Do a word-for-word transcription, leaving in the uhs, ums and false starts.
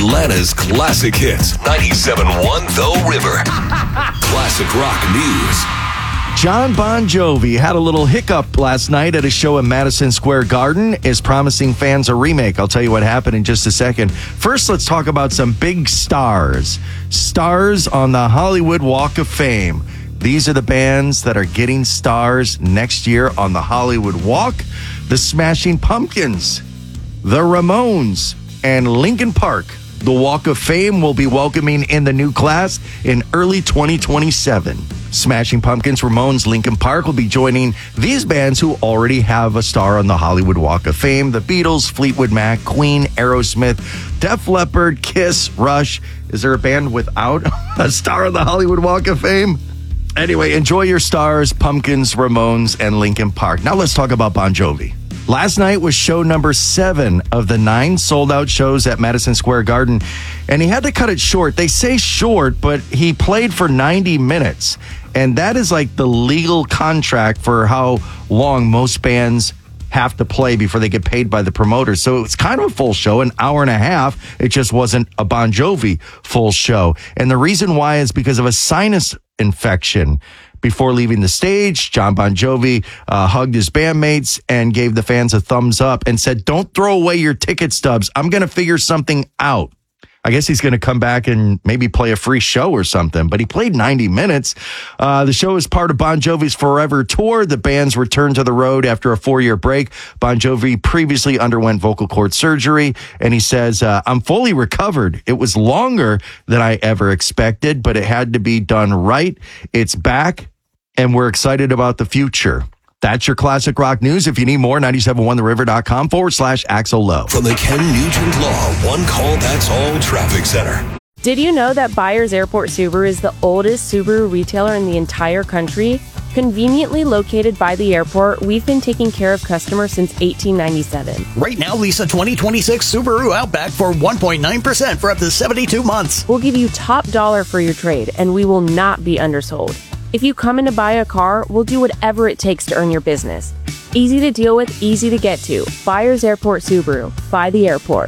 Atlanta's classic hits. ninety-seven point one The River. Classic rock news. John Bon Jovi had a little hiccup last night at a show at Madison Square Garden, is promising fans a remake. I'll tell you what happened in just a second. First, let's talk about some big stars. Stars on the Hollywood Walk of Fame. These are the bands that are getting stars next year on the Hollywood Walk. The Smashing Pumpkins, the Ramones, and Linkin Park. The Walk of Fame will be welcoming in the new class in early twenty twenty-seven. Smashing Pumpkins, Ramones, Linkin Park will be joining these bands who already have a star on the Hollywood Walk of Fame. The Beatles, Fleetwood Mac, Queen, Aerosmith, Def Leppard, Kiss, Rush. Is there a band without a star on the Hollywood Walk of Fame? Anyway, enjoy your stars, Pumpkins, Ramones, and Linkin Park. Now let's talk about Bon Jovi. Last night was show number seven of the nine sold-out shows at Madison Square Garden, and he had to cut it short. They say short, but he played for ninety minutes, and that is like the legal contract for how long most bands have to play before they get paid by the promoter. So it's kind of a full show, an hour and a half. It just wasn't a Bon Jovi full show. And the reason why is because of a sinus infection. Before leaving the stage, John Bon Jovi uh, hugged his bandmates and gave the fans a thumbs up and said, "Don't throw away your ticket stubs. I'm going to figure something out." I guess he's going to come back and maybe play a free show or something, but he played ninety minutes. Uh, the show is part of Bon Jovi's Forever Tour. The band's returned to the road after a four-year break. Bon Jovi previously underwent vocal cord surgery, and he says, uh, "I'm fully recovered. It was longer than I ever expected, but it had to be done right. It's back, and we're excited about the future." That's your classic rock news. If you need more, ninety-seven one the river dot com forward slash Axel Lowe. From the Ken Nugent Law One Call That's All Traffic Center. Did you know that Byers Airport Subaru is the oldest Subaru retailer in the entire country? Conveniently located by the airport, we've been taking care of customers since eighteen ninety-seven. Right now, lease a twenty twenty-six Subaru Outback for one point nine percent for up to seventy-two months. We'll give you top dollar for your trade, and we will not be undersold. If you come in to buy a car, we'll do whatever it takes to earn your business. Easy to deal with, easy to get to. Byers Airport Subaru. By the airport.